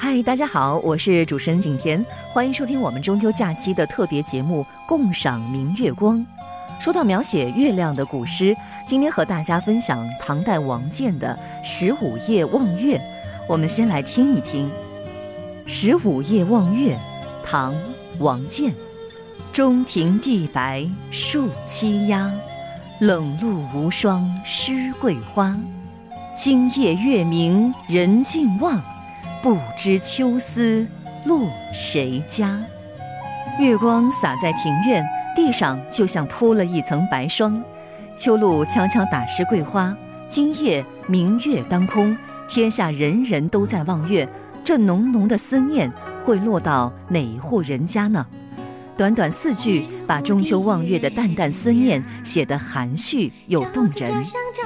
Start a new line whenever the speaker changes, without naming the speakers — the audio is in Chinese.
嗨，大家好，我是主持人景甜，欢迎收听我们中秋假期的特别节目《共赏明月光》。说到描写月亮的古诗，今天和大家分享唐代王建的《15夜望月》。我们先来听一听《15夜望月》，唐·王建。中庭地白树栖鸦，冷露无霜湿桂花。今夜月明人尽望，不知秋思落谁家。月光洒在庭院，地上就像铺了一层白霜，秋露悄悄打湿桂花。今夜明月当空，天下人人都在望月，这浓浓的思念会落到哪一户人家呢？短短4句，把中秋望月的淡淡思念写得含蓄又动人。